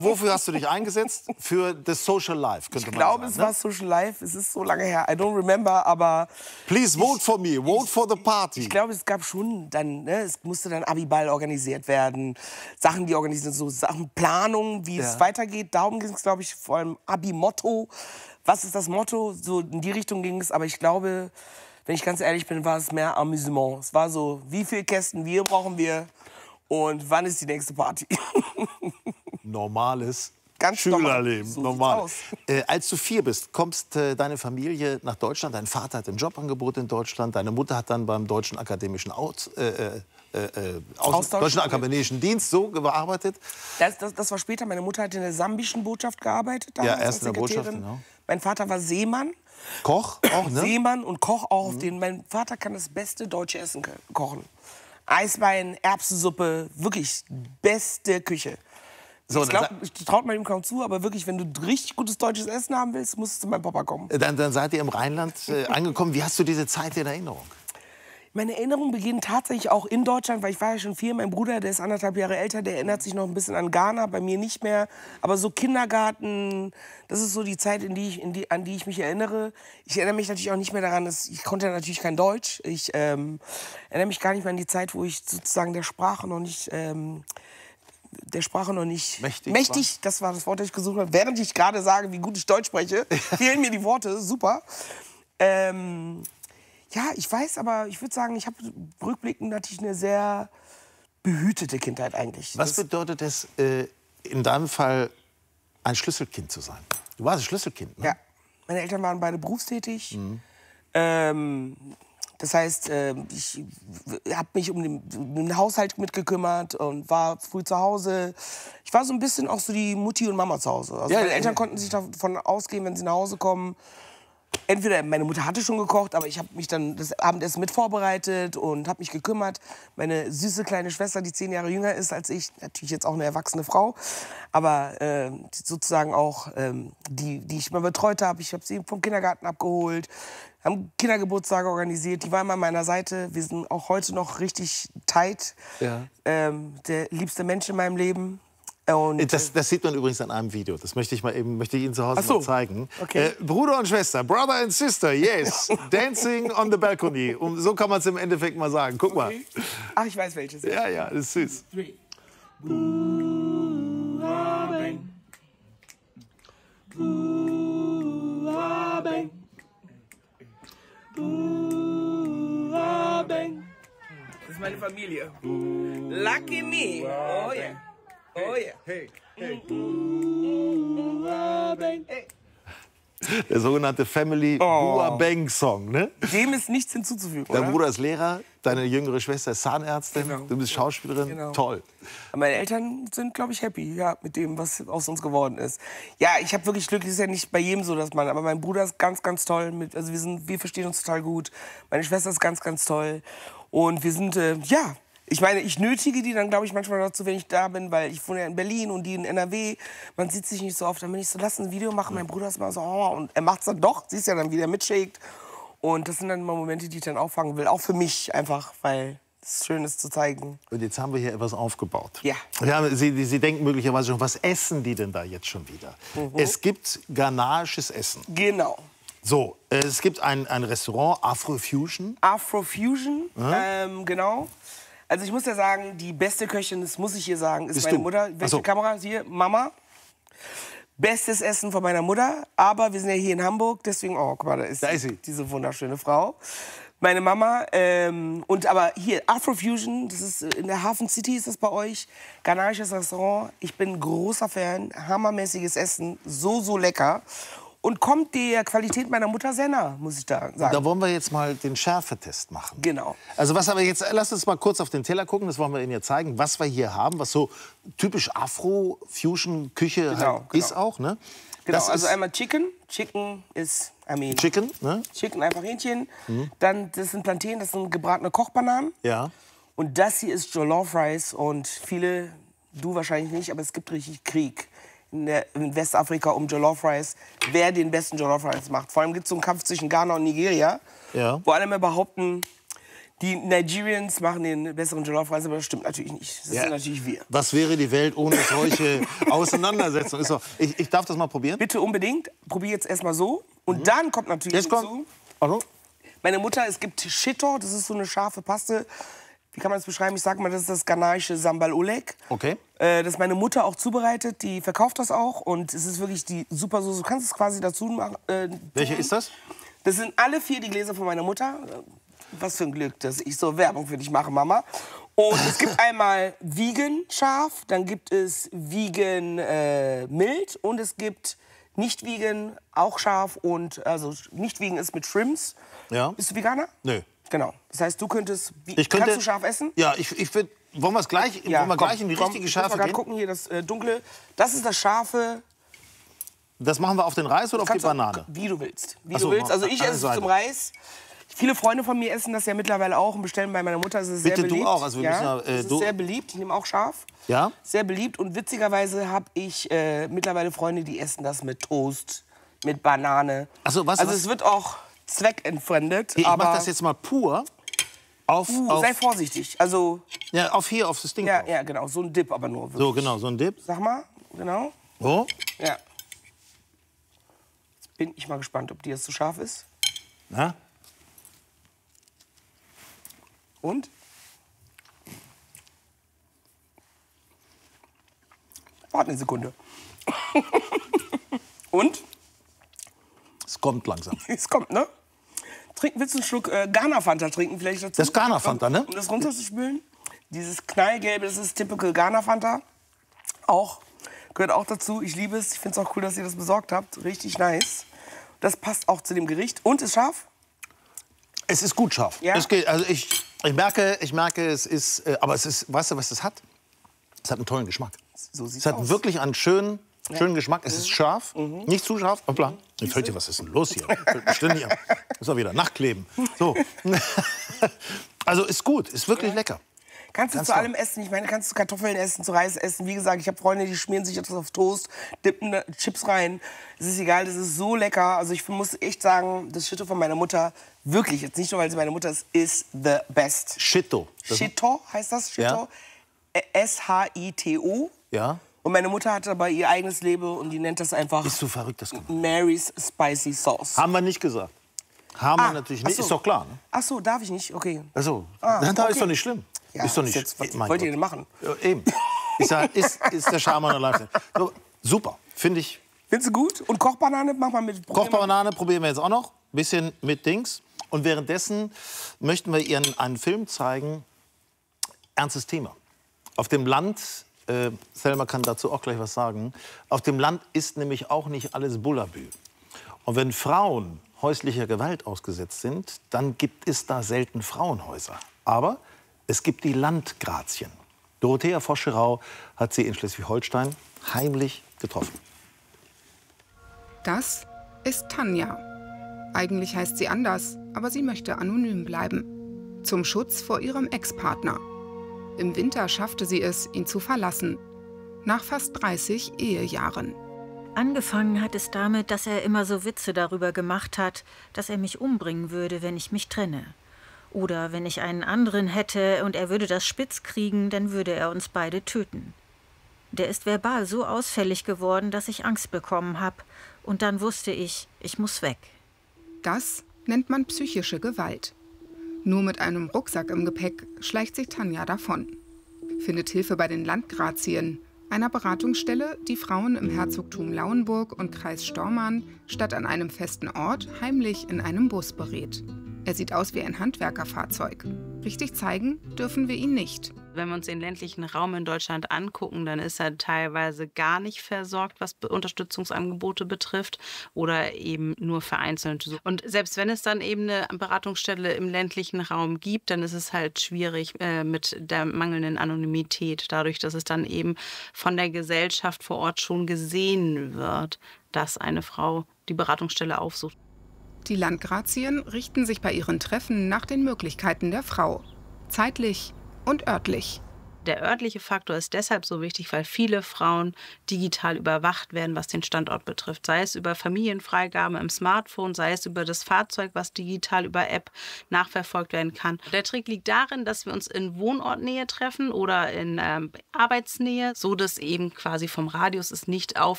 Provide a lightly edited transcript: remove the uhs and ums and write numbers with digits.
Wofür hast du dich eingesetzt? Für das Social Life, könnte man sagen. Ich glaube, es war Social Life. Es ist so lange her. I don't remember, aber... Please vote for me. Vote for the party. Ich glaube, es gab schon dann, ne, es musste dann Abiball organisiert werden. Sachen, die organisiert, so Sachen, Planung, wie es weitergeht. Darum ging es, glaube ich, vor allem Abi-Motto. Was ist das Motto? So in die Richtung ging es. Aber ich glaube, wenn ich ganz ehrlich bin, war es mehr Amüsement. Es war so, wie viele Kästen wir brauchen wir und wann ist die nächste Party? Normales Ganz Schülerleben. So normal. sieht's Als du 4 bist, kommst deine Familie nach Deutschland. Dein Vater hat ein Jobangebot in Deutschland. Deine Mutter hat dann beim Deutschen Akademischen Deutschen Akademischen Dienst so gearbeitet. Das war später. Meine Mutter hat in der sambischen Botschaft gearbeitet. Ja, erst in der Botschaft, genau. Mein Vater war Seemann. Koch auch, ne? Seemann und Koch auch. Auf den. Mein Vater kann das beste deutsche Essen kochen. Eisbein, Erbsensuppe, wirklich beste Küche. So, ich glaube, ich traut man ihm kaum zu, aber wirklich, wenn du richtig gutes deutsches Essen haben willst, musst du zu meinem Papa kommen. Dann seid ihr im Rheinland angekommen. Wie hast du diese Zeit in Erinnerung? Meine Erinnerungen beginnen tatsächlich auch in Deutschland, weil ich war ja schon 4. Mein Bruder, der ist 1,5 Jahre älter, der erinnert sich noch ein bisschen an Ghana, bei mir nicht mehr. Aber so Kindergarten, das ist so die Zeit, an die ich mich erinnere. Ich erinnere mich natürlich auch nicht mehr daran, ich konnte natürlich kein Deutsch. Ich erinnere mich gar nicht mehr an die Zeit, wo ich sozusagen der Sprache noch nicht mächtig, das war das Wort, das ich gesucht habe. Während ich gerade sage, wie gut ich Deutsch spreche, fehlen mir die Worte, super. Ja, ich weiß, aber ich würde sagen, ich habe rückblickend natürlich eine sehr behütete Kindheit eigentlich. Was bedeutet es, in deinem Fall ein Schlüsselkind zu sein? Du warst ein Schlüsselkind, ne? Ja, meine Eltern waren beide berufstätig. Das heißt, ich habe mich um den Haushalt mitgekümmert und war früh zu Hause. Ich war so ein bisschen auch so die Mutti und Mama zu Hause. Also meine Eltern konnten sich davon ausgehen, wenn sie nach Hause kommen. Entweder meine Mutter hatte schon gekocht, aber ich habe mich dann das Abendessen mit vorbereitet und habe mich gekümmert. Meine süße kleine Schwester, die 10 Jahre jünger ist als ich, natürlich jetzt auch eine erwachsene Frau, aber sozusagen auch die ich immer betreut habe. Ich habe sie vom Kindergarten abgeholt, haben Kindergeburtstage organisiert. Die war immer an meiner Seite. Wir sind auch heute noch richtig tight. Ja. Der liebste Mensch in meinem Leben. Und das sieht man übrigens an einem Video. Das möchte ich Ihnen zu Hause mal zeigen. Okay. Bruder und Schwester, Brother and Sister, yes, dancing on the balcony. So kann man es im Endeffekt mal sagen. Guck mal. Ach, ich weiß welches. Ja, das ist süß. Das ist meine Familie. Lucky me. Oh yeah. Oh yeah. Hey. Der sogenannte Family Bang Song, ne? Dem ist nichts hinzuzufügen, Dein oder? Bruder ist Lehrer, deine jüngere Schwester ist Zahnärztin, du bist Schauspielerin, toll. Meine Eltern sind, glaube ich, happy mit dem, was aus uns geworden ist. Ja, ich habe wirklich Glück, das ist ja nicht bei jedem so, dass aber mein Bruder ist ganz, ganz toll. Also wir verstehen uns total gut. Meine Schwester ist ganz, ganz toll. Und wir sind, ich meine, ich nötige die dann, glaube ich, manchmal dazu, wenn ich da bin, weil ich wohne ja in Berlin und die in NRW. Man sieht sich nicht so oft. Dann bin ich so, lass ein Video machen. Mein Bruder ist mal so, und er macht's dann doch. Siehst ja dann, wie der mitschlägt. Und das sind dann immer Momente, die ich dann auffangen will. Auch für mich einfach, weil es schön ist zu zeigen. Und jetzt haben wir hier etwas aufgebaut. Ja. Sie denken möglicherweise schon, was essen die denn da jetzt schon wieder? Es gibt ghanaisches Essen. Genau. So, es gibt ein Restaurant, Afrofusion. Afrofusion, genau. Also ich muss ja sagen, die beste Köchin, das muss ich hier sagen, ist meine Mutter. Welche Kamera? Hier, Mama. Bestes Essen von meiner Mutter. Aber wir sind ja hier in Hamburg, deswegen, guck mal, da ist sie. Diese wunderschöne Frau. Meine Mama. Aber hier, Afrofusion, das ist in der Hafen City, ist das bei euch. Ghanaisches Restaurant. Ich bin großer Fan. Hammermäßiges Essen. So lecker. Und kommt der Qualität meiner Mutter sehr nah, muss ich da sagen. Da wollen wir jetzt mal den Schärfetest machen. Genau. Also was haben wir jetzt? Lass uns mal kurz auf den Teller gucken. Das wollen wir Ihnen jetzt zeigen, was wir hier haben, was so typisch Afro-Fusion-Küche ist auch, ne? Genau. Das also einmal Chicken. Chicken ist, Chicken, ne? Chicken, einfach Hähnchen. Dann das sind Plantain, das sind gebratene Kochbananen. Ja. Und das hier ist Jollof Rice und viele, du wahrscheinlich nicht, aber es gibt richtig Krieg in Westafrika um Jollof Rice, wer den besten Jollof Rice macht. Vor allem gibt es so einen Kampf zwischen Ghana und Nigeria, wo alle mehr behaupten, Die Nigerians machen den besseren Jollof-Reis, aber das stimmt natürlich nicht. Das sind natürlich wir. Was wäre die Welt ohne solche Auseinandersetzungen? So, ich darf das mal probieren? Bitte unbedingt. Probier jetzt erstmal so. Und dann kommt natürlich hinzu. Also? Meine Mutter, es gibt Shito, das ist so eine scharfe Paste. Wie kann man das beschreiben? Ich sag mal, das ist das ghanaische Sambal Oleg. Okay. Das meine Mutter auch zubereitet. Die verkauft das auch. Und es ist wirklich die super Soße. Du kannst es quasi dazu machen. Welche ist das? Das sind alle 4 die Gläser von meiner Mutter. Was für ein Glück, dass ich so Werbung für dich mache, Mama. Und es gibt einmal Vegan scharf, dann gibt es Vegan mild und es gibt nicht Vegan auch scharf und also nicht Vegan ist mit Shrimps. Ja. Bist du Veganer? Nö. Genau. Das heißt, du könntest kannst du scharf essen? Ja, ich würde. Wollen wir gleich in die richtige Schärfe gehen? Gucken hier das dunkle. Das ist das scharfe. Das machen wir auf den Reis oder auf die Banane? Wie du willst. Wie du willst. Also ich esse es zum Reis. Viele Freunde von mir essen das ja mittlerweile auch und bestellen bei meiner Mutter. Es ist sehr beliebt. Bitte du auch. Also wir müssen es ist sehr beliebt. Ich nehme auch scharf. Ja? Sehr beliebt. Und witzigerweise habe ich mittlerweile Freunde, die essen das mit Toast, mit Banane. Also es wird auch zweckentfremdet. Ich mache das jetzt mal pur. Sei vorsichtig. Also ja, auf das Ding. Ja, genau. So ein Dip aber nur. Wirklich. So, genau, so ein Dip. Sag mal, genau. So. Ja. Jetzt bin ich mal gespannt, ob die jetzt zu scharf ist. Na? Und? Warte eine Sekunde. Und? Es kommt langsam. Es kommt, ne? Willst du einen Schluck Ghana-Fanta trinken vielleicht dazu? Das ist Ghana-Fanta, ne? Um das runterzuspülen. Dieses Knallgelbe, das ist typical Ghana-Fanta. Gehört auch dazu. Ich liebe es. Ich finde es auch cool, dass ihr das besorgt habt. Richtig nice. Das passt auch zu dem Gericht. Und ist scharf? Es ist gut scharf. Ja? Es geht, also ich merke, es ist, aber es ist, weißt du, was das hat? Es hat einen tollen Geschmack. So sieht's es hat aus. wirklich einen schönen Geschmack. Es ist scharf, nicht zu scharf. Hoppla. Ich fällt dir, was ist denn los hier? Ständig muss auch wieder nachkleben. So. Also ist gut, ist wirklich lecker. Kannst du zu allem essen. Ich meine, kannst du Kartoffeln essen, zu Reis essen. Wie gesagt, ich habe Freunde, die schmieren sich etwas auf Toast, dippen Chips rein. Es ist egal, das ist so lecker. Also ich muss echt sagen, das Shito von meiner Mutter, wirklich, jetzt nicht nur, weil sie meine Mutter ist the best. Shito. Shito heißt das, Shito. Ja. S-H-I-T-O. Ja. Und meine Mutter hat dabei ihr eigenes Label und die nennt das einfach Bist du verrückt, das Mary's Spicy Sauce. Haben wir nicht gesagt. Haben wir natürlich nicht, ist doch klar. Ne? Ach so, darf ich nicht? Okay. Also, dann okay. ist doch nicht schlimm. Ja, ist doch nicht jetzt, was wollt ihr denn machen? Ja, eben. Ist der Charme an der Lifestyle. So, super, finde ich. Findest du gut? Und Kochbanane, mach mal mit. Kochbanane probieren wir jetzt auch noch. Bisschen mit Dings. Und währenddessen möchten wir Ihnen einen Film zeigen. Ernstes Thema. Auf dem Land, Selma kann dazu auch gleich was sagen, auf dem Land ist nämlich auch nicht alles Bullabü. Und wenn Frauen häuslicher Gewalt ausgesetzt sind, dann gibt es da selten Frauenhäuser. Aber es gibt die Landgrazien. Dorothea Voscherau hat sie in Schleswig-Holstein heimlich getroffen. Das ist Tanja. Eigentlich heißt sie anders, aber sie möchte anonym bleiben. Zum Schutz vor ihrem Ex-Partner. Im Winter schaffte sie es, ihn zu verlassen. Nach fast 30 Ehejahren. Angefangen hat es damit, dass er immer so Witze darüber gemacht hat, dass er mich umbringen würde, wenn ich mich trenne. Oder wenn ich einen anderen hätte und er würde das spitz kriegen, dann würde er uns beide töten. Der ist verbal so ausfällig geworden, dass ich Angst bekommen habe. Und dann wusste ich muss weg. Das nennt man psychische Gewalt. Nur mit einem Rucksack im Gepäck schleicht sich Tanja davon. Findet Hilfe bei den Landgrazien, einer Beratungsstelle, die Frauen im Herzogtum Lauenburg und Kreis Stormarn statt an einem festen Ort heimlich in einem Bus berät. Er sieht aus wie ein Handwerkerfahrzeug. Richtig zeigen dürfen wir ihn nicht. Wenn wir uns den ländlichen Raum in Deutschland angucken, dann ist er teilweise gar nicht versorgt, was Unterstützungsangebote betrifft oder eben nur vereinzelt. Und selbst wenn es dann eben eine Beratungsstelle im ländlichen Raum gibt, dann ist es halt schwierig mit der mangelnden Anonymität, dadurch, dass es dann eben von der Gesellschaft vor Ort schon gesehen wird, dass eine Frau die Beratungsstelle aufsucht. Die Landgrazien richten sich bei ihren Treffen nach den Möglichkeiten der Frau. Zeitlich und örtlich. Der örtliche Faktor ist deshalb so wichtig, weil viele Frauen digital überwacht werden, was den Standort betrifft. Sei es über Familienfreigabe im Smartphone, sei es über das Fahrzeug, was digital über App nachverfolgt werden kann. Der Trick liegt darin, dass wir uns in Wohnortnähe treffen oder in Arbeitsnähe, so dass eben quasi vom Radius es nicht auffällt,